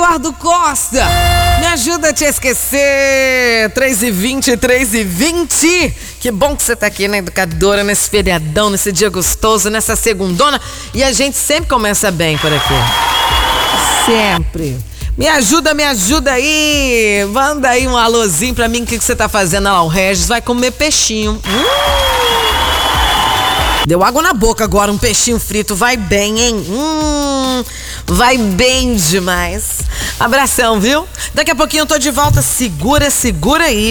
Eduardo Costa, me ajuda a te esquecer. 3h20, 3h20. Que bom que você tá aqui na Educadora, nesse feriadão, nesse dia gostoso, nessa segundona. E a gente sempre começa bem por aqui. Sempre. Me ajuda aí. Manda aí um alôzinho pra mim. O que você tá fazendo lá? O Regis vai comer peixinho. Deu água na boca agora, um peixinho frito. Vai bem, hein? Vai bem demais. Abração, viu? Daqui a pouquinho eu tô de volta. Segura aí.